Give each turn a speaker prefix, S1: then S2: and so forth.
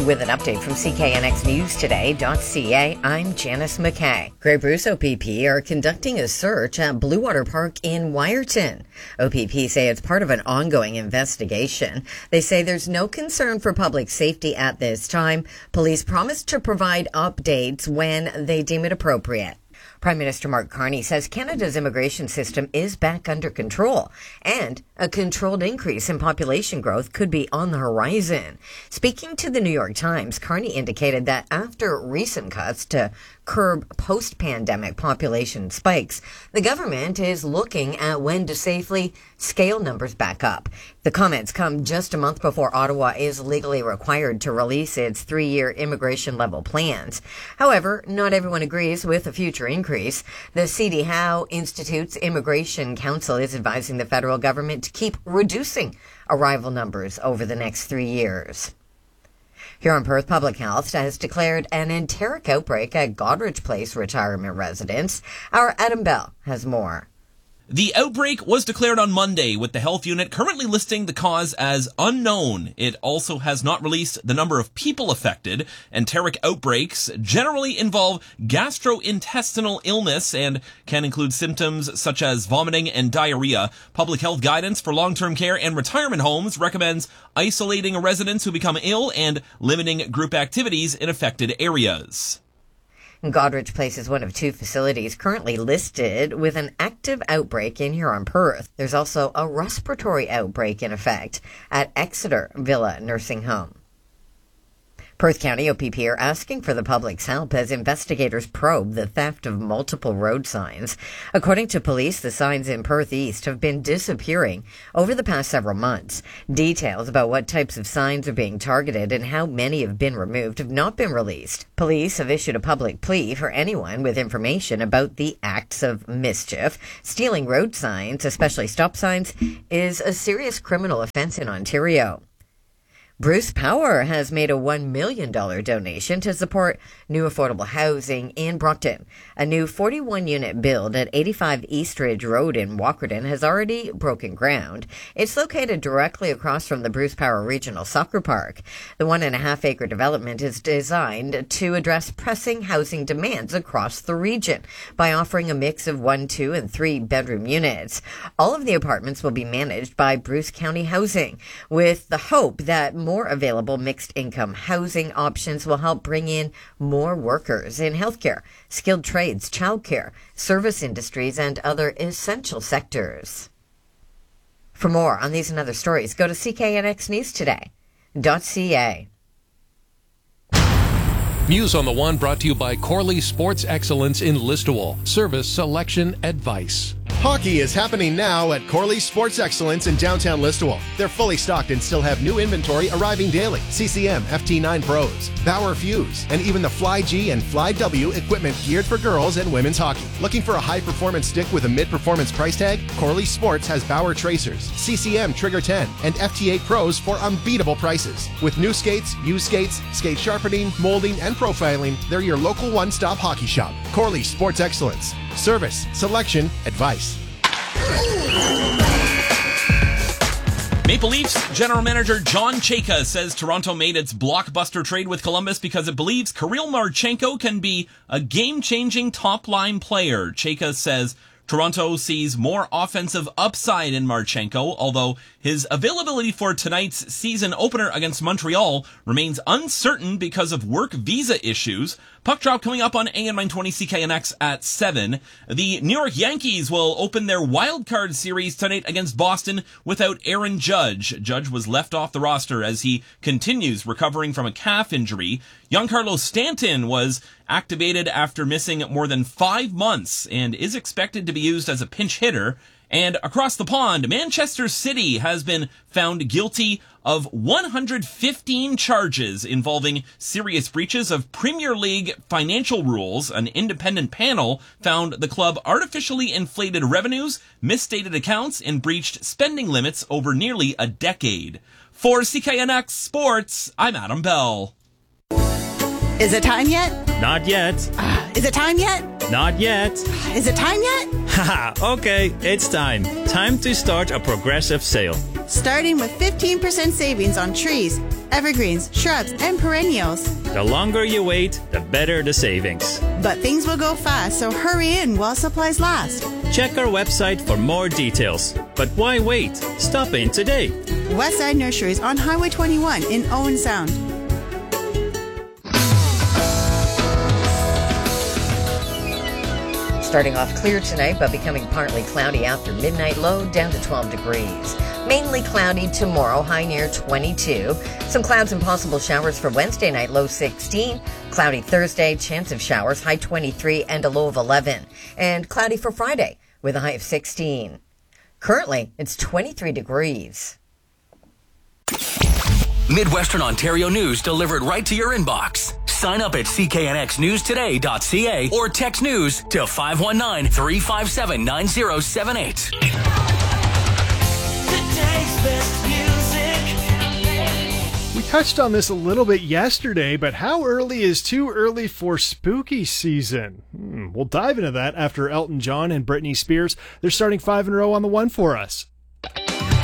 S1: With an update from CKNXNewsToday.ca, I'm Janice McKay. Grey Bruce OPP are conducting a search at Blue Water Park in Wyerton. OPP say it's part of an ongoing investigation. They say there's no concern for public safety at this time. Police promise to provide updates when they deem it appropriate. Prime Minister Mark Carney says Canada's immigration system is back under control and a controlled increase in population growth could be on the horizon. Speaking to the New York Times, Carney indicated that after recent cuts to curb post-pandemic population spikes, the government is looking at when to safely scale numbers back up. The comments come just a month before Ottawa is legally required to release its 3-year immigration level plans. However, not everyone agrees with a future increase. The C.D. Howe Institute's Immigration Council is advising the federal government to keep reducing arrival numbers over the next 3 years. Here in Perth, Public Health has declared an enteric outbreak at Goderich Place retirement residence. Our Adam Bell has more.
S2: The outbreak was declared on Monday, with the health unit currently listing the cause as unknown. It also has not released the number of people affected. Enteric outbreaks generally involve gastrointestinal illness and can include symptoms such as vomiting and diarrhea. Public health guidance for long-term care and retirement homes recommends isolating residents who become ill and limiting group activities in affected areas.
S1: Goderich Place is one of 2 facilities currently listed with an active outbreak in Huron-Perth. There's also a respiratory outbreak in effect at Exeter Villa Nursing Home. Perth County OPP are asking for the public's help as investigators probe the theft of multiple road signs. According to police, the signs in Perth East have been disappearing over the past several months. Details about what types of signs are being targeted and how many have been removed have not been released. Police have issued a public plea for anyone with information about the acts of mischief. Stealing road signs, especially stop signs, is a serious criminal offense in Ontario. Bruce Power has made a $1 million donation to support new affordable housing in Brockton. A new 41-unit build at 85 East Ridge Road in Walkerton has already broken ground. It's located directly across from the Bruce Power Regional Soccer Park. The 1.5-acre development is designed to address pressing housing demands across the region by offering a mix of 1, 2, and 3-bedroom units. All of the apartments will be managed by Bruce County Housing, with the hope that more available mixed-income housing options will help bring in more workers in healthcare, skilled trades, childcare, service industries, and other essential sectors. For more on these and other stories, go to CKNXNewsToday.ca.
S3: News on the One brought to you by Corley Sports Excellence in Listowel. Service, selection, advice.
S4: Hockey is happening now at Corley Sports Excellence in downtown Listowel. They're fully stocked and still have new inventory arriving daily. CCM, FT9 Pros, Bauer Fuse, and even the Fly G and Fly W equipment geared for girls and women's hockey. Looking for a high-performance stick with a mid-performance price tag? Corley Sports has Bauer Tracers, CCM Trigger 10, and FT8 Pros for unbeatable prices. With new skates, used skates, skate sharpening, molding, and profiling, they're your local one-stop hockey shop. Corley Sports Excellence. Service, selection, advice.
S2: Maple Leafs general manager John Chayka says Toronto made its blockbuster trade with Columbus because it believes Kirill Marchenko can be a game-changing top-line player. Chayka says Toronto sees more offensive upside in Marchenko, although his availability for tonight's season opener against Montreal remains uncertain because of work visa issues. Puck drop coming up on AM 920 CKNX at 7. The New York Yankees will open their wild card series tonight against Boston without Aaron Judge. Judge was left off the roster as he continues recovering from a calf injury. Giancarlo Stanton was activated after missing more than 5 months and is expected to be used as a pinch hitter. And across the pond, Manchester City has been found guilty of 115 charges involving serious breaches of Premier League financial rules. An independent panel found the club artificially inflated revenues, misstated accounts, and breached spending limits over nearly a decade. For CKNX Sports, I'm Adam Bell.
S5: Is it time yet?
S6: Not yet.
S5: Is it time yet?
S6: Not yet.
S5: Is it time yet? Haha, okay, it's time. Time to start a progressive sale.
S6: Starting with 15% savings on trees, evergreens, shrubs, and perennials.
S5: The longer you wait, the better the savings.
S6: But things will go fast, so hurry in while supplies last.
S5: Check our website for more details. But why wait? Stop in today.
S6: Westside Nurseries on Highway 21 in Owen Sound.
S1: Starting off clear tonight, but becoming partly cloudy after midnight, low down to 12 degrees. Mainly cloudy tomorrow, high near 22. Some clouds and possible showers for Wednesday night, low 16. Cloudy Thursday, chance of showers, high 23 and a low of 11. And cloudy for Friday with a high of 16. Currently, it's 23 degrees.
S7: Midwestern Ontario news delivered right to your inbox. Sign up at cknxnewstoday.ca or text news to 519-357-9078.
S8: We touched on this a little bit yesterday, but how early is too early for spooky season? We'll dive into that after Elton John and Britney Spears. They're starting 5 in a row on the one for us.